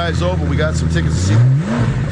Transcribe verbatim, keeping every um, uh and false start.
drive's over. We got some tickets to see